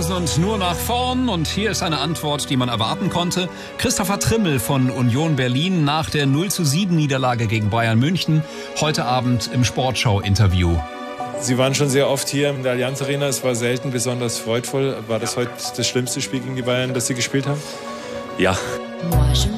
Chancen und nur nach vorn. Und hier ist eine Antwort, die man erwarten konnte. Christopher Trimmel von Union Berlin nach der 0:7-Niederlage gegen Bayern München. Heute Abend im Sportschau-Interview. Sie waren schon sehr oft hier in der Allianz Arena. Es war selten besonders freudvoll. War das heute das schlimmste Spiel gegen die Bayern, das Sie gespielt haben? Ja.